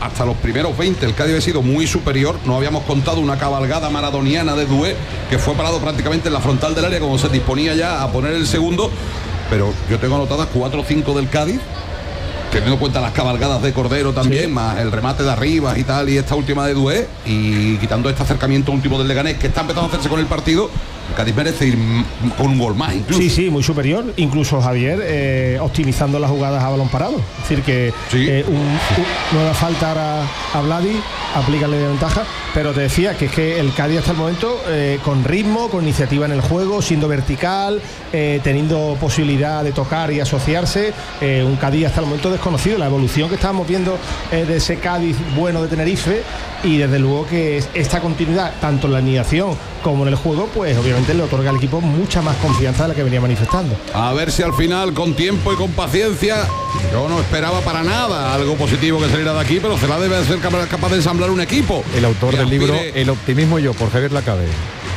hasta los primeros 20 el Cádiz había sido muy superior. No habíamos contado una cabalgada maradoniana de Doué, que fue parado prácticamente en la frontal del área como se disponía ya a poner el segundo. Pero yo tengo anotadas 4 o 5 del Cádiz, teniendo en cuenta las cabalgadas de Cordero también, más el remate de Arribas y tal, y esta última de Doué, y quitando este acercamiento último del Leganés, que está empezando a hacerse con el partido, el Cádiz merece ir con un gol más incluso. Sí, muy superior, incluso Javier, optimizando las jugadas a balón parado. Es decir, que nueva falta ahora a Vladi, aplícale de ventaja, pero te decía que es que el Cádiz hasta el momento, con ritmo, con iniciativa en el juego, siendo vertical, teniendo posibilidad de tocar y asociarse, un Cádiz hasta el momento desconocido. La evolución que estábamos viendo de ese Cádiz bueno de Tenerife, y desde luego que esta continuidad, tanto en la alineación como en el juego, pues obviamente le otorga al equipo mucha más confianza de la que venía manifestando. A ver si al final, con tiempo y con paciencia, yo no esperaba para nada algo positivo que saliera de aquí, pero Celá debe ser capaz de ensamblar un equipo. El autor del libro El optimismo y yo, por Javier Lacabe.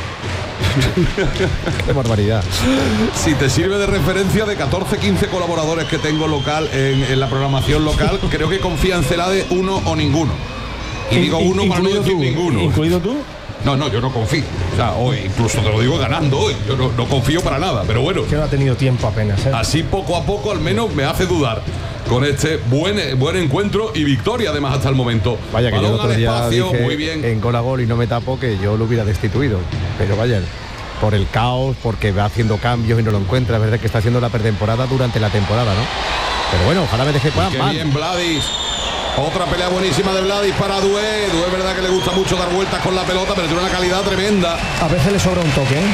Qué barbaridad. Si te sirve de referencia, de 14-15 colaboradores que tengo local en la programación local, creo que confía en Celade uno o ninguno. Y digo uno para no decir ninguno. ¿Incluido tú? No, yo no confío. O sea, hoy, incluso te lo digo ganando hoy, yo no confío para nada, pero bueno. Que no ha tenido tiempo apenas, ¿eh? Así poco a poco al menos me hace dudar con este buen encuentro y victoria además hasta el momento. Vaya, que balón yo el otro día espacio, dije muy bien. En gol a gol y no me tapo que yo lo hubiera destituido. Pero vaya, por el caos, porque va haciendo cambios y no lo encuentra. Es verdad que está haciendo la pretemporada durante la temporada, ¿no? Pero bueno, ojalá me deje pan. Qué bien, Vladis. Otra pelea buenísima de Vladis para Doué. Doué es verdad que le gusta mucho dar vueltas con la pelota, pero tiene una calidad tremenda. A veces le sobra un toque, ¿eh?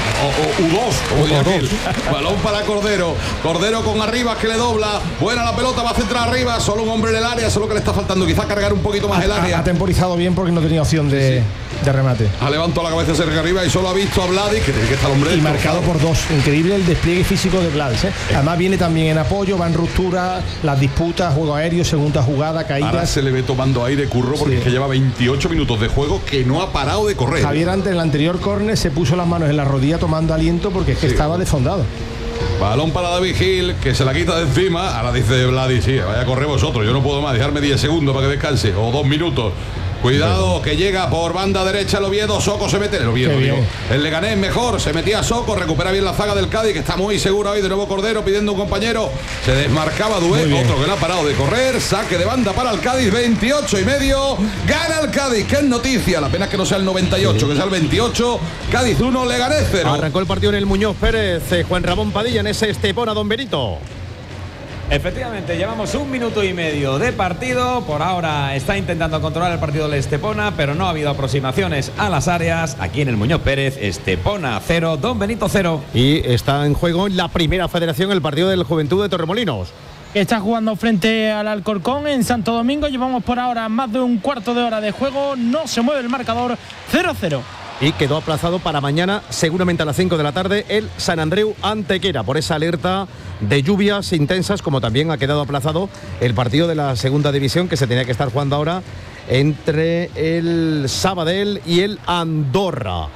O balón para Cordero. Cordero con Arribas que le dobla. Buena la pelota, va a centrar arriba. Solo un hombre en el área, solo que le está faltando quizás cargar un poquito más el área. Ha temporizado bien porque no tenía opción de remate. Ha levantado la cabeza cerca arriba y solo ha visto a Vladis, que tiene que estar el hombre. Y marcado por dos. Increíble el despliegue físico de Vladis, ¿eh? Además viene también en apoyo, va en ruptura, las disputas, juego aéreo, segunda jugada, caídas. Ahora se le ve tomando aire Curro porque es que lleva 28 minutos de juego que no ha parado de correr. Javier, antes en el anterior córner se puso las manos en la rodilla tomando aliento porque es que estaba desfondado. Balón para David Gil, que se la quita de encima. Ahora dice Vladis, sí, vaya a correr vosotros, yo no puedo más, dejarme 10 segundos para que descanse, o 2 minutos. Cuidado, que llega por banda derecha el Oviedo. Soco se mete. El Leganés mejor. Se metía Soco. Recupera bien la zaga del Cádiz, que está muy segura hoy. De nuevo Cordero pidiendo un compañero. Se desmarcaba Doué. Otro que no ha parado de correr. Saque de banda para el Cádiz. 28,5. Gana el Cádiz. Qué noticia. La pena es que no sea el 98, que sea el 28. Cádiz 1, Leganés 0. Arrancó el partido en el Muñoz Pérez. Juan Ramón Padilla en ese Estepona, Don Benito. Efectivamente, llevamos 1 minuto y medio de partido. Por ahora está intentando controlar el partido del Estepona, pero no ha habido aproximaciones a las áreas. Aquí en el Muñoz Pérez, Estepona 0, Don Benito 0. Y está en juego en la primera federación el partido del Juventud de Torremolinos. Está jugando frente al Alcorcón en Santo Domingo. Llevamos por ahora más de un cuarto de hora de juego. No se mueve el marcador, 0-0. Y quedó aplazado para mañana, seguramente a las 5 de la tarde, el San Andreu Antequera, por esa alerta de lluvias intensas, como también ha quedado aplazado el partido de la segunda división que se tenía que estar jugando ahora entre el Sabadell y el Andorra.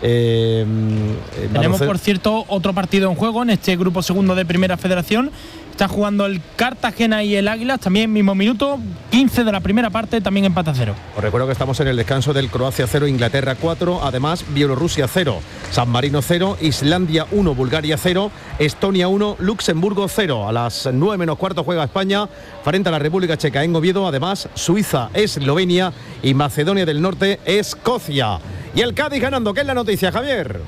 Tenemos, por cierto, otro partido en juego en este grupo segundo de Primera Federación. Está jugando el Cartagena y el Águilas, también mismo minuto, 15 de la primera parte, también empate a 0. Os recuerdo que estamos en el descanso del Croacia 0, Inglaterra 4, además Bielorrusia 0, San Marino 0, Islandia 1, Bulgaria 0, Estonia 1, Luxemburgo 0. A las 9 menos cuarto juega España frente a la República Checa en Oviedo, además Suiza, Eslovenia y Macedonia del Norte, Escocia. Y el Cádiz ganando, ¿qué es la noticia, Javier?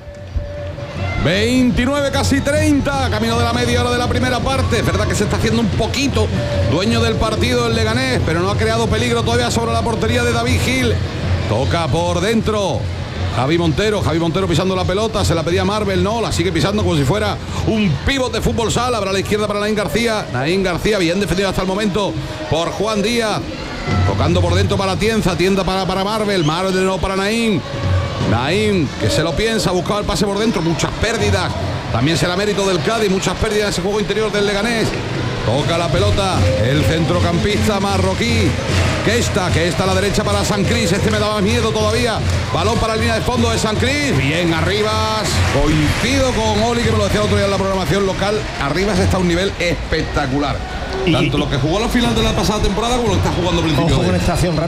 29, casi 30, camino de la media hora de la primera parte. Es verdad que se está haciendo un poquito dueño del partido el Leganés, pero no ha creado peligro todavía sobre la portería de David Gil. Toca por dentro Javi Montero pisando la pelota, se la pedía Marvel, no, la sigue pisando como si fuera un pívot de fútbol sala. Habrá a la izquierda para Naín García, bien defendido hasta el momento por Juan Díaz. Tocando por dentro para Tienza para Marvel de nuevo para Naín, que se lo piensa, buscaba el pase por dentro, muchas pérdidas, también será mérito del Cádiz, muchas pérdidas en ese juego interior del Leganés. Toca la pelota el centrocampista marroquí, que está a la derecha para San Cris. Este me daba miedo todavía. Balón para la línea de fondo de San Cris. Bien, Arribas. Coincido con Oli, que me lo decía el otro día en la programación local. Arribas está a un nivel espectacular. Tanto lo que jugó a la final de la pasada temporada como lo que está jugando al principio. Ojo con esta acción rápida.